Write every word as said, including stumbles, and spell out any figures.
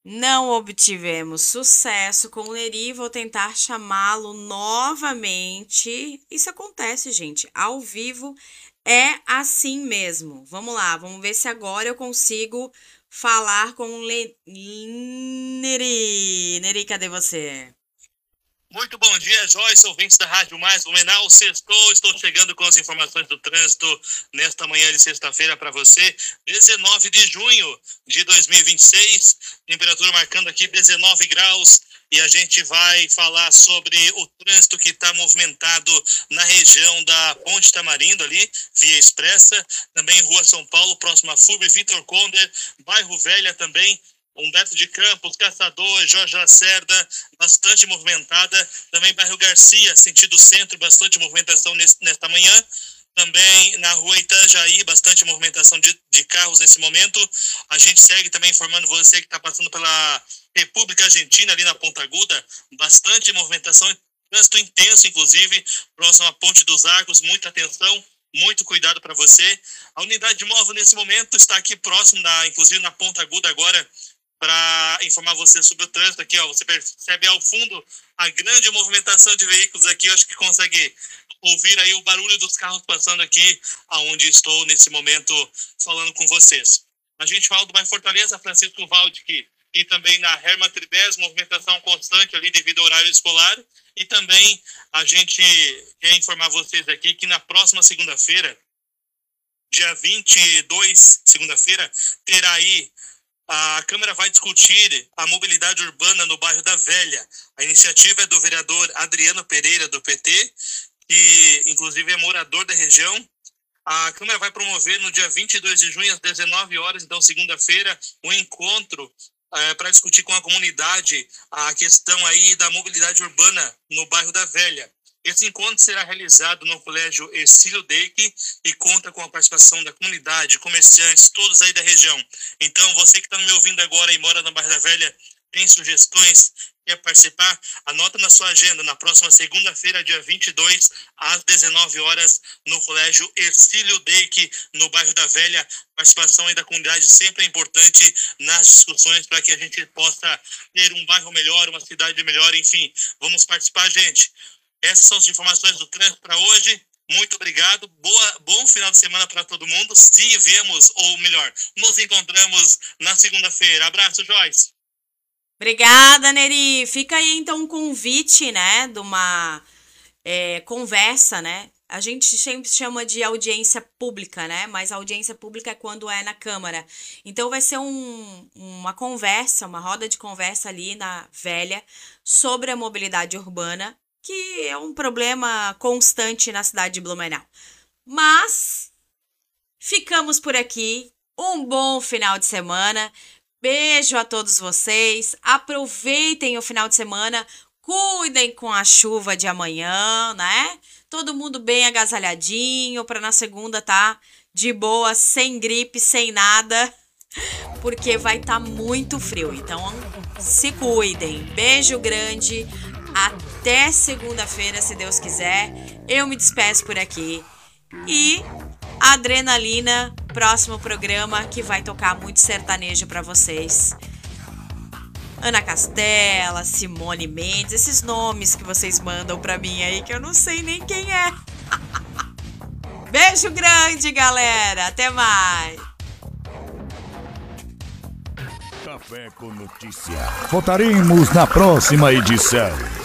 Não obtivemos sucesso com o Neri, vou tentar chamá-lo novamente. Isso acontece, gente. Ao vivo é assim mesmo. Vamos lá, vamos ver se agora eu consigo falar com o Le... Neri. Neri, cadê você? Muito bom dia, Joyce, ouvintes da Rádio Mais Blumenau. Sextou, estou chegando com as informações do trânsito nesta manhã de sexta-feira para você, dezenove de junho de dois mil e vinte e seis, temperatura marcando aqui dezenove graus, e a gente vai falar sobre o trânsito que está movimentado na região da Ponte Tamarindo ali, via expressa, também Rua São Paulo, próxima à F U B, Vitor Conder, Bairro Velha também, Humberto de Campos, Caçador, Jorge Lacerda, bastante movimentada. Também bairro Garcia, sentido centro, bastante movimentação nesse, nesta manhã. Também na rua Itajaí, bastante movimentação de, de carros nesse momento. A gente segue também informando você que está passando pela República Argentina, ali na Ponta Aguda, bastante movimentação, trânsito intenso, inclusive, próximo à Ponte dos Arcos, muita atenção. Muito cuidado para você. A unidade móvel nesse momento está aqui próximo, da, inclusive na Ponta Aguda agora, para informar você sobre o trânsito aqui, ó. Você percebe ao fundo a grande movimentação de veículos aqui. Eu acho que consegue ouvir aí o barulho dos carros passando aqui aonde estou nesse momento falando com vocês. A gente fala do bairro Fortaleza, Francisco Valdic, e também na Herman Tribes, movimentação constante ali devido ao horário escolar. E também a gente quer informar vocês aqui que na próxima segunda-feira, dia vinte e dois, segunda-feira, terá aí a Câmara vai discutir a mobilidade urbana no bairro da Velha. A iniciativa é do vereador Adriano Pereira, do P T, que inclusive é morador da região. A Câmara vai promover no dia vinte e dois de junho, às dezenove horas, então segunda-feira, um encontro é, para discutir com a comunidade a questão aí da mobilidade urbana no bairro da Velha. Esse encontro será realizado no Colégio Ercílio Deck e conta com a participação da comunidade, comerciantes, todos aí da região. Então, você que está me ouvindo agora e mora na Bairro da Velha, tem sugestões, quer participar? Anota na sua agenda, na próxima segunda-feira, dia vinte e dois, às dezenove horas, no Colégio Ercílio Deck, no Bairro da Velha. Participação aí da comunidade sempre é importante nas discussões para que a gente possa ter um bairro melhor, uma cidade melhor, enfim. Vamos participar, gente. Essas são as informações do trânsito para hoje. Muito obrigado. Boa, bom final de semana para todo mundo. Se vemos, ou melhor, nos encontramos na segunda-feira. Abraço, Joyce. Obrigada, Neri. Fica aí então um convite, né, de uma é, conversa, né? A gente sempre chama de audiência pública, né? Mas a audiência pública é quando é na Câmara. Então vai ser um, uma conversa, uma roda de conversa ali na Velha sobre a mobilidade urbana, que é um problema constante na cidade de Blumenau. Mas ficamos por aqui. Um bom final de semana. Beijo a todos vocês. Aproveitem o final de semana. Cuidem com a chuva de amanhã, né? Todo mundo bem agasalhadinho para na segunda tá de boa, sem gripe, sem nada, porque vai estar tá muito frio. Então, se cuidem. Beijo grande. Até segunda-feira, se Deus quiser. Eu me despeço por aqui. E Adrenalina, próximo programa que vai tocar muito sertanejo para vocês. Ana Castela, Simone Mendes, esses nomes que vocês mandam para mim aí que eu não sei nem quem é. Beijo grande, galera. Até mais. Café com Notícia. Voltaremos na próxima edição.